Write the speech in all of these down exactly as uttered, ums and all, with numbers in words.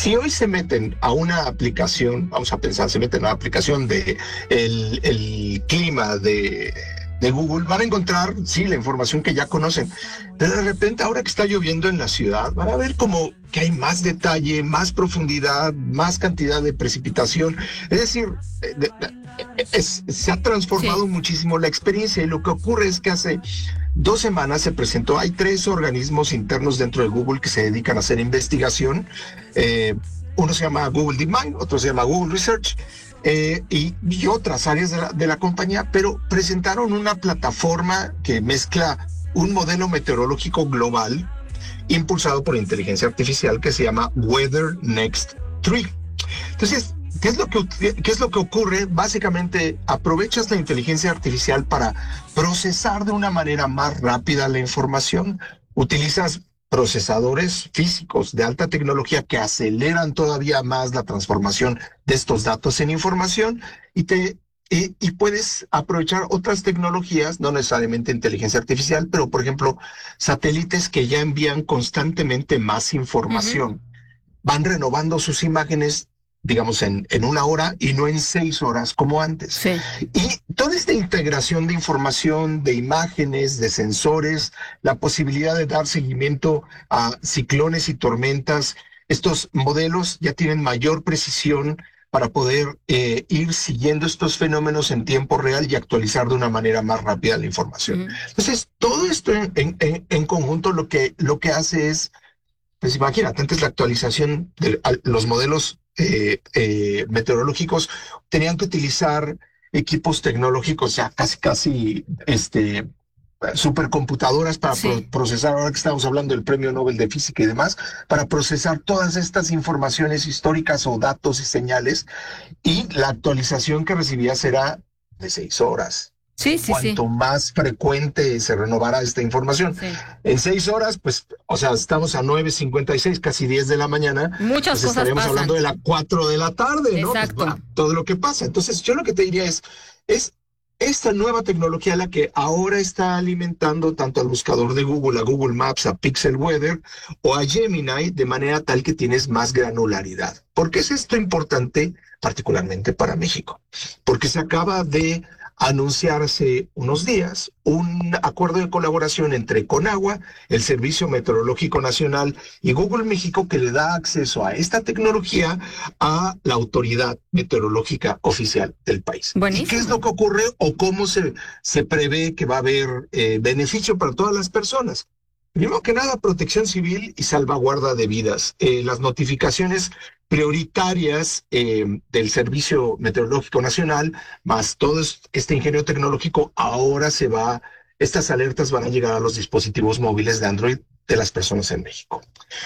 Si hoy se meten a una aplicación, vamos a pensar, se meten a la aplicación de el, el clima de, de Google, van a encontrar, sí, la información que ya conocen. Pero de repente, ahora que está lloviendo en la ciudad, van a ver como que hay más detalle, más profundidad, más cantidad de precipitación. Es decir, de, de, es, se ha transformado sí. muchísimo la experiencia, y lo que ocurre es que hace dos semanas se presentó, hay tres organismos internos dentro de Google que se dedican a hacer investigación. Eh, uno se llama Google DeepMind, otro se llama Google Research, eh, y, y otras áreas de la, de la compañía, pero presentaron una plataforma que mezcla un modelo meteorológico global impulsado por inteligencia artificial que se llama Weather Next tres. Entonces, ¿Qué es, lo que, ¿Qué es lo que ocurre? Básicamente, aprovechas la inteligencia artificial para procesar de una manera más rápida la información. Utilizas procesadores físicos de alta tecnología que aceleran todavía más la transformación de estos datos en información, y, te, y, y puedes aprovechar otras tecnologías, no necesariamente inteligencia artificial, pero por ejemplo, satélites que ya envían constantemente más información. Uh-huh. Van renovando sus imágenes, digamos, en, en una hora y no en seis horas como antes. Sí. Y toda esta integración de información, de imágenes, de sensores, la posibilidad de dar seguimiento a ciclones y tormentas, estos modelos ya tienen mayor precisión para poder eh, ir siguiendo estos fenómenos en tiempo real y actualizar de una manera más rápida la información. Mm. Entonces, todo esto en, en, en conjunto lo que, lo que hace es, pues imagínate, antes la actualización de los modelos Eh, eh, meteorológicos tenían que utilizar equipos tecnológicos ya casi casi este supercomputadoras para sí. pro- procesar, ahora que estamos hablando del premio Nobel de Física y demás, para procesar todas estas informaciones históricas o datos y señales, y la actualización que recibía será de seis horas. Sí, sí, Cuanto sí. más frecuente se renovará esta información. Sí. En seis horas, pues, o sea, estamos a nueve cincuenta y seis, casi diez de la mañana. Muchas pues cosas estaremos pasan. hablando de las cuatro de la tarde, ¿no? Exacto. Pues, todo lo que pasa. Entonces, yo lo que te diría es, es esta nueva tecnología la que ahora está alimentando tanto al buscador de Google, a Google Maps, a Pixel Weather o a Gemini, de manera tal que tienes más granularidad. ¿Por qué es esto importante, particularmente para México? Porque se acaba de anunciar hace unos días un acuerdo de colaboración entre Conagua, el Servicio Meteorológico Nacional, y Google México, que le da acceso a esta tecnología a la autoridad meteorológica oficial del país. Buenísimo. ¿Y qué es lo que ocurre o cómo se, se prevé que va a haber eh, beneficio para todas las personas? Primero que nada, protección civil y salvaguarda de vidas. Eh, las notificaciones prioritarias eh, del Servicio Meteorológico Nacional, más todo este ingenio tecnológico, ahora se va, estas alertas van a llegar a los dispositivos móviles de Android de las personas en México.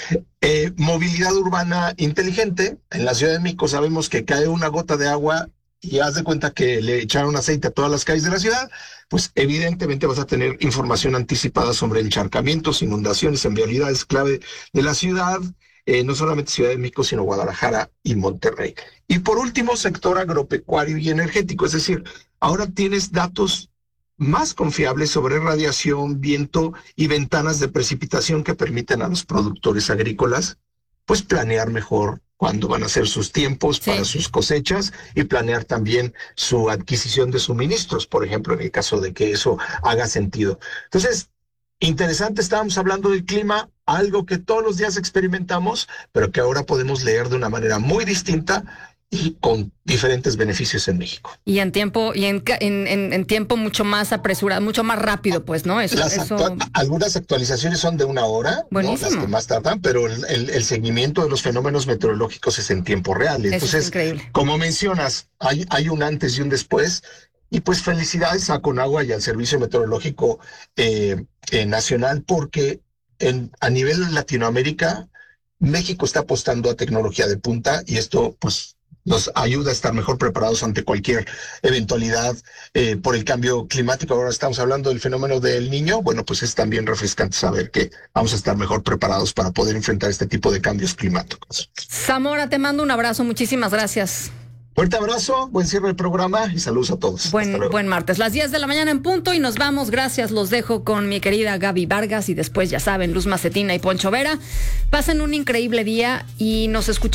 Eh, movilidad urbana inteligente. En la Ciudad de México sabemos que cae una gota de agua y haz de cuenta que le echaron aceite a todas las calles de la ciudad, pues evidentemente vas a tener información anticipada sobre encharcamientos, inundaciones en vialidades clave de la ciudad, eh, no solamente Ciudad de México, sino Guadalajara y Monterrey. Y por último, sector agropecuario y energético, es decir, ahora tienes datos más confiables sobre radiación, viento y ventanas de precipitación que permiten a los productores agrícolas pues planear mejor cuándo van a ser sus tiempos sí. para sus cosechas, y planear también su adquisición de suministros, por ejemplo, en el caso de que eso haga sentido. Entonces, interesante, estábamos hablando del clima, algo que todos los días experimentamos, pero que ahora podemos leer de una manera muy distinta y con diferentes beneficios en México. Y en tiempo, y en, en, en, en tiempo mucho más apresurado, mucho más rápido, pues, ¿no? Eso, Las eso... actua- algunas actualizaciones son de una hora, Buenísimo. ¿no? Las que más tardan, pero el, el, el seguimiento de los fenómenos meteorológicos es en tiempo real. Entonces, eso es increíble. Como mencionas, hay, hay un antes y un después, y pues felicidades a Conagua y al Servicio Meteorológico eh, eh, Nacional, porque en, a nivel de Latinoamérica, México está apostando a tecnología de punta, y esto, pues, nos ayuda a estar mejor preparados ante cualquier eventualidad eh, por el cambio climático. Ahora estamos hablando del fenómeno del Niño. Bueno, pues es también refrescante saber que vamos a estar mejor preparados para poder enfrentar este tipo de cambios climáticos. Zamora, te mando un abrazo. Muchísimas gracias. Fuerte abrazo, buen cierre del programa y saludos a todos. Buen, buen martes, las diez de la mañana en punto, y nos vamos. Gracias, los dejo con mi querida Gaby Vargas y después, ya saben, Luz Macetina y Poncho Vera. Pasen un increíble día y nos escuchamos